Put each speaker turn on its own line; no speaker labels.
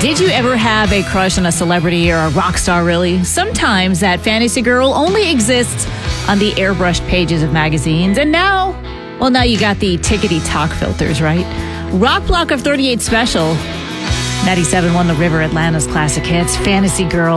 Did you ever have a crush on a celebrity or a rock star, really? Sometimes that fantasy girl only exists on the airbrushed pages of magazines. And now you got the tickety-tock filters, right? Rock Block of 38 Special. 97 won the River Atlanta's classic hits, Fantasy Girl.